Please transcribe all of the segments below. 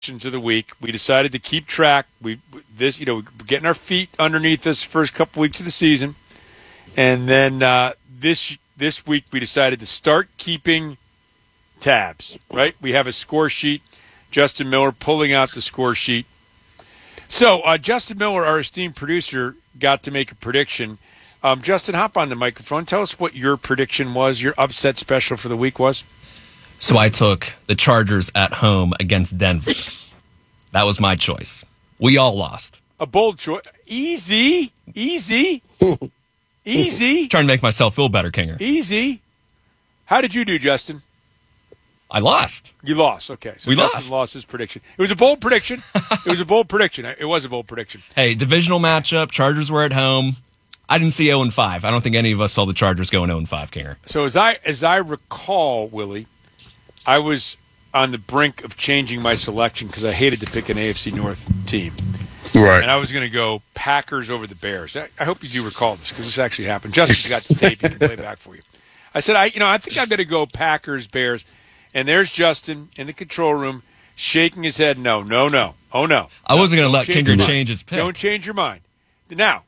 of the week. We decided to keep track. We're getting our feet underneath us first couple weeks of the season, and then this week we decided to start keeping tabs. Right? We have a score sheet. Justin Miller pulling out the score sheet. So Justin Miller, our esteemed producer, got to make a prediction. Justin, hop on the microphone. Tell us what your prediction was. Your upset special for the week was. So I took the Chargers at home against Denver. That was my choice. We all lost. A bold choice. Easy. Trying to make myself feel better, Kinger. Easy. How did you do, Justin? I lost. You lost. Okay. So we Justin lost his prediction. It was a bold prediction. It was a bold prediction. Hey, divisional matchup. Chargers were at home. I didn't see 0-5. I don't think any of us saw the Chargers going 0-5, Kinger. So as I recall, Willie, I was on the brink of changing my selection because I hated to pick an AFC North team. Right. And I was going to go Packers over the Bears. I hope you do recall this because this actually happened. Justin's got the tape. He can play back for you. I said, I think I'm going to go Packers, Bears. And there's Justin in the control room shaking his head. No. Oh, no. I wasn't going to let Kinger change his pick. Don't change your mind. Now,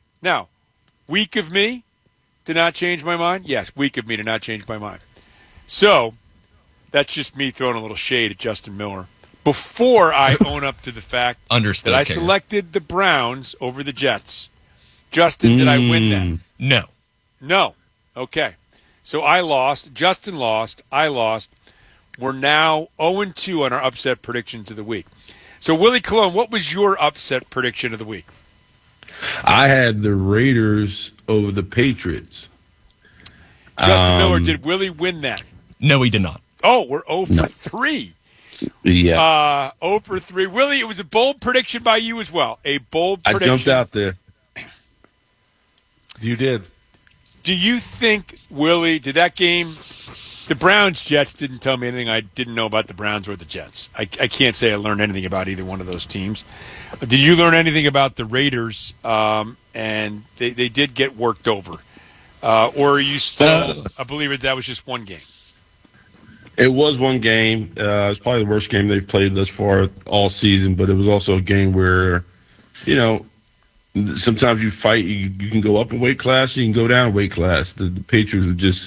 weak of me to not change my mind? Yes, weak of me to not change my mind. So that's just me throwing a little shade at Justin Miller before I own up to the fact Understood, that I Kinger. selected the Browns over the Jets. Justin, did I win that? No. Okay. So I lost. Justin lost. I lost. We're now 0-2 on our upset predictions of the week. So, Willie Colon, what was your upset prediction of the week? I had the Raiders over the Patriots. Justin Miller, did Willie win that? No, he did not. Oh, we're 0 for 3. Yeah. 0 for 3. Willie, it was a bold prediction by you as well. A bold prediction. I jumped out there. You did. Do you think, Willie, did that game – the Browns-Jets didn't tell me anything I didn't know about the Browns or the Jets. I can't say I learned anything about either one of those teams. Did you learn anything about the Raiders? And they did get worked over. Or are you still a believer that was just one game? It was one game. It was probably the worst game they've played thus far all season, but it was also a game where, sometimes you fight. You can go up in weight class. You can go down in weight class. The Patriots are just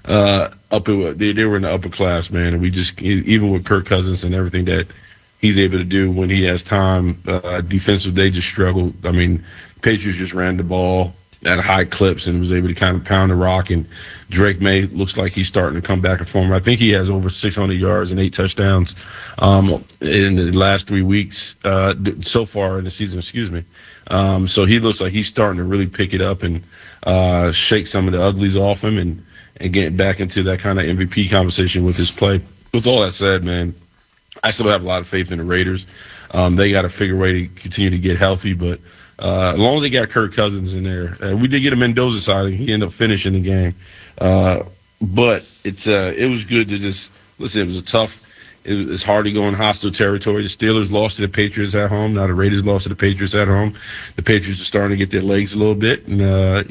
they were in the upper class, man. And we just, even with Kirk Cousins and everything that he's able to do when he has time, defensive, they just struggled. I mean, Patriots just ran the ball at high clips and was able to kind of pound the rock. And Drake May looks like he's starting to come back in form. I think he has over 600 yards and 8 touchdowns in the last 3 weeks so far in the season. So he looks like he's starting to really pick it up and shake some of the uglies off him and get back into that kind of MVP conversation with his play. With all that said, man, I still have a lot of faith in the Raiders. They got to figure a way to continue to get healthy, but as long as they got Kirk Cousins in there, we did get a Mendoza sighting. He ended up finishing the game, but it was good to just listen. It was it's hard to go in hostile territory. The Steelers lost to the Patriots at home. Now the Raiders lost to the Patriots at home. The Patriots are starting to get their legs a little bit, and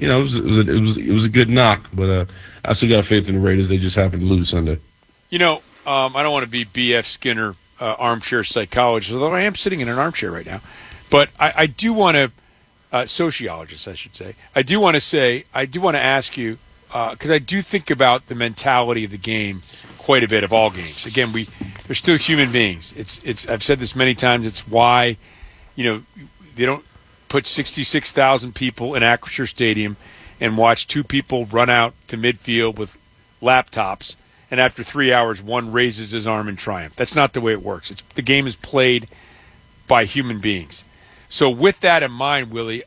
it was a good knock. But I still got faith in the Raiders. They just happened to lose Sunday. I don't want to be B.F. Skinner, armchair psychologist, although I am sitting in an armchair right now. But I do want to, sociologist, I should say. I do want to ask you, because I do think about the mentality of the game quite a bit of all games. Again, they're still human beings. It's I've said this many times. It's why, they don't put 66,000 people in Acrisure Stadium and watch 2 people run out to midfield with laptops, and after 3 hours, one raises his arm in triumph. That's not the way it works. The game is played by human beings. So with that in mind, Willie,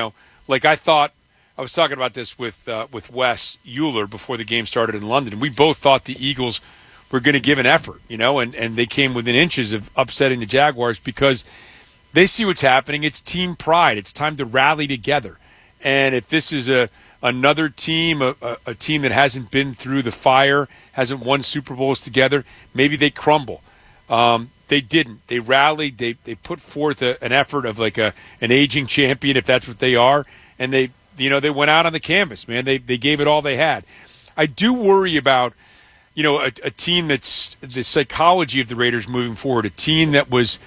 I was talking about this with Wes Euler before the game started in London. We both thought the Eagles were going to give an effort, and they came within inches of upsetting the Jaguars because they see what's happening. It's team pride. It's time to rally together. And if this is another team, a team that hasn't been through the fire, hasn't won Super Bowls together, maybe they crumble. They didn't. They rallied. They put forth an effort of like an aging champion, if that's what they are, and they went out on the canvas, man. They gave it all they had. I do worry about a team that's the psychology of the Raiders moving forward, a team that was